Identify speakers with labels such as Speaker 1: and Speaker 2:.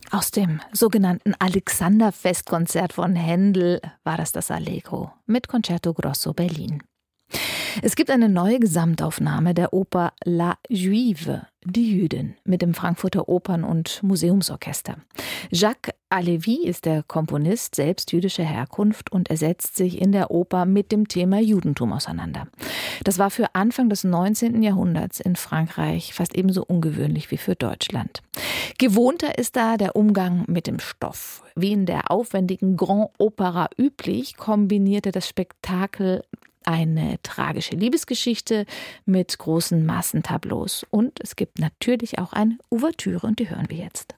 Speaker 1: Aus dem sogenannten Alexander-Festkonzert von Händel war das Allegro mit Concerto Grosso Berlin. Es gibt eine neue Gesamtaufnahme der Oper La Juive, die Jüdin, mit dem Frankfurter Opern- und Museumsorchester. Jacques Halévy ist der Komponist, selbst jüdischer Herkunft, und er setzt sich in der Oper mit dem Thema Judentum auseinander. Das war für Anfang des 19. Jahrhunderts in Frankreich fast ebenso ungewöhnlich wie für Deutschland. Gewohnter ist da der Umgang mit dem Stoff. Wie in der aufwendigen Grand Opera üblich, kombinierte das Spektakel eine tragische Liebesgeschichte mit großen Massentableaus. Und es gibt natürlich auch eine Ouvertüre und die hören wir jetzt.